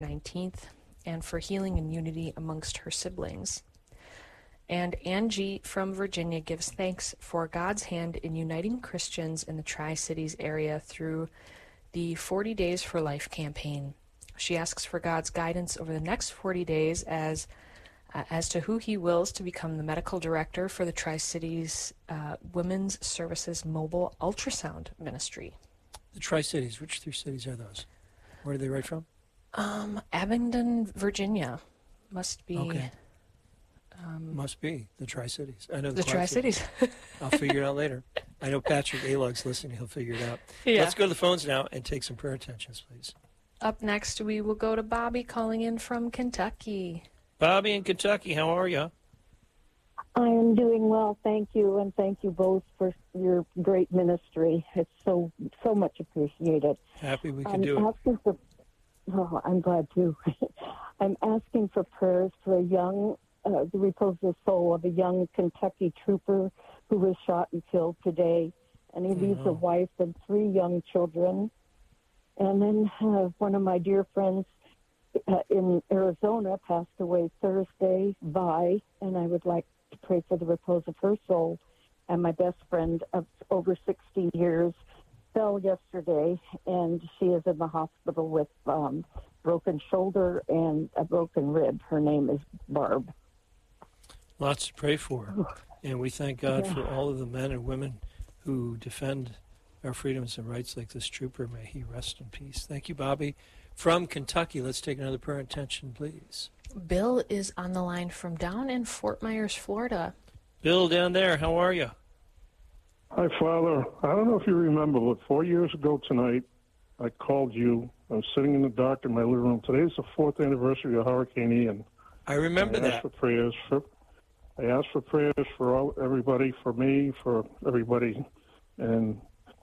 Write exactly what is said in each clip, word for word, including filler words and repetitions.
nineteenth, and for healing and unity amongst her siblings. And Angie from Virginia gives thanks for God's hand in uniting Christians in the Tri-Cities area through the forty Days for Life campaign. She asks for God's guidance over the next forty days as uh, as to who he wills to become the medical director for the Tri-Cities uh, Women's Services Mobile Ultrasound Ministry. The Tri-Cities, which three cities are those? Where are they right from? Um, Abingdon, Virginia. Must be... Okay. Um, Must be the Tri-Cities. I know the, the Tri-Cities. I'll figure it out later. I know Patrick Alog's listening. He'll figure it out. Yeah. Let's go to the phones now and take some prayer intentions, please. Up next, we will go to Bobby calling in from Kentucky. Bobby in Kentucky, how are you? I am doing well, thank you, and thank you both for your great ministry. It's so so much appreciated. Happy we can I'm do it. asking for, oh, I'm glad too. I'm asking for prayers for a young, uh, the repose soul of a young Kentucky trooper who was shot and killed today, and he leaves Oh. a wife and three young children. And then uh, one of my dear friends uh, in Arizona passed away Thursday, Vi, and I would like to pray for the repose of her soul. And my best friend of over sixty years fell yesterday, and she is in the hospital with um, broken shoulder and a broken rib. Her name is Barb. Lots to pray for. And we thank God Yeah. for all of the men and women who defend our freedoms and rights like this trooper. May he rest in peace. Thank you, Bobby. From Kentucky, let's take another prayer intention, please. Bill is on the line from down in Fort Myers, Florida. Bill, down there, how are you? Hi, Father. I don't know if you remember, but four years ago tonight, I called you. I was sitting in the dark in my living room. Today is the fourth anniversary of Hurricane Ian. I remember I that. asked for prayers for. I asked for prayers for all everybody, for me, for everybody, and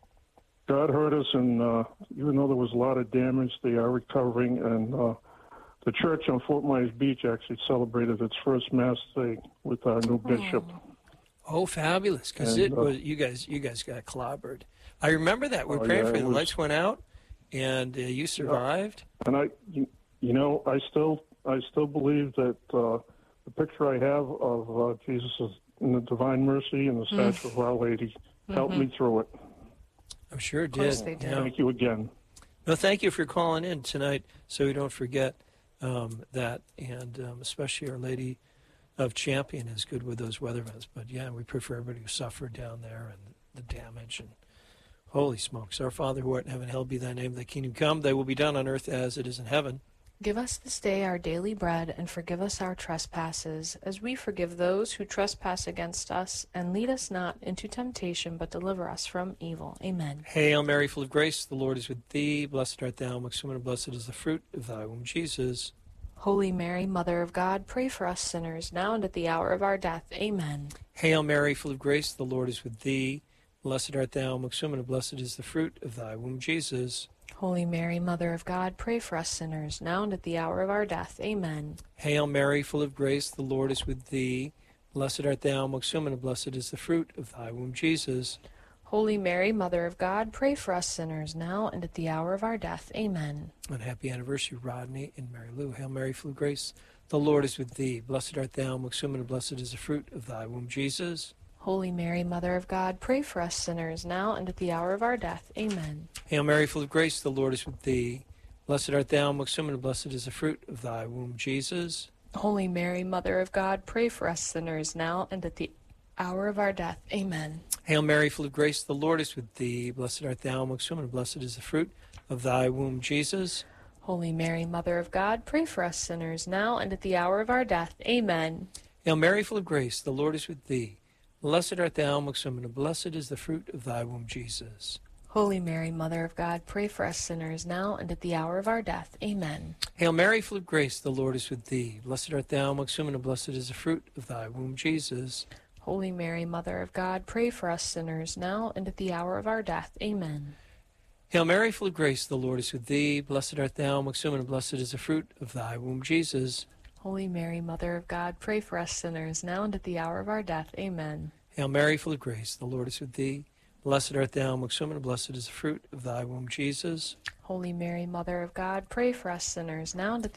God heard us. And uh, even though there was a lot of damage, they are recovering. And uh, the church on Fort Myers Beach actually celebrated its first Mass today with our new bishop. Oh, fabulous! Because And, it uh, was you guys. You guys got clobbered. I remember that. We were Oh, praying yeah, for it you. The was- lights went out, and uh, you survived. And I, you, you know, I still, I still believe that uh, the picture I have of uh, Jesus in the Divine Mercy and the statue of Our Lady helped me through it. I'm sure it Of course did. they did. Yeah. Thank you again. No, thank you for calling in tonight, so we don't forget um, that, and um, especially Our Lady of Champion is good with those weather events. But yeah, we pray for everybody who suffered down there and the damage. And holy smokes, our Father who art in heaven, hallowed be thy name. Thy kingdom come, thy will be done on earth as it is in heaven. Give us this day our daily bread, and forgive us our trespasses, as we forgive those who trespass against us. And lead us not into temptation, but deliver us from evil. Amen. Hail Mary, full of grace, the Lord is with thee. Blessed art thou amongst women, and blessed is the fruit of thy womb, Jesus. Holy Mary, Mother of God, pray for us sinners, now and at the hour of our death. Amen. Hail Mary, full of grace, the Lord is with thee. Blessed art thou amongst women, and blessed is the fruit of thy womb, Jesus. Holy Mary, Mother of God, pray for us sinners, now and at the hour of our death. Amen. Hail Mary, full of grace, the Lord is with thee. Blessed art thou amongst women, and blessed is the fruit of thy womb, Jesus. Holy Mary, Mother of God, pray for us sinners, now and at the hour of our death. Amen. And happy anniversary, Rodney and Mary Lou. Hail Mary, full of grace, the Lord is with thee. Blessed art thou amongst women, and blessed is the fruit of thy womb, Jesus. Holy Mary, Mother of God, pray for us sinners, now and at the hour of our death. Amen. Hail Mary, full of grace, the Lord is with thee. Blessed art thou amongst women, and blessed is the fruit of thy womb, Jesus. Holy Mary, Mother of God, pray for us sinners, now and at the hour of our death. Amen. Hail Mary, full of grace, the Lord is with thee. Blessed art thou amongst women, and blessed is the fruit of thy womb, Jesus. Holy Mary, Mother of God, pray for us sinners, now and at the hour of our death. Amen. Hail Mary, full of grace, the Lord is with thee. Blessed art thou amongst women, and blessed is the fruit of thy womb, Jesus. Holy Mary, Mother of God, pray for us sinners, now and at the hour of our death. Amen. Hail Mary, full of grace, the Lord is with thee. Blessed art thou amongst women, and blessed is the fruit of thy womb, Jesus. Holy Mary, Mother of God, pray for us sinners, now and at the hour of our death. Amen. Hail Mary, full of grace, the Lord is with thee. Blessed art thou amongst women, and blessed is the fruit of thy womb, Jesus. Holy Mary, Mother of God, pray for us sinners, now and at the hour of our death. Amen. Hail Mary, full of grace, the Lord is with thee. Blessed art thou amongst women, and blessed is the fruit of thy womb, Jesus. Holy Mary, Mother of God, pray for us sinners, now and at the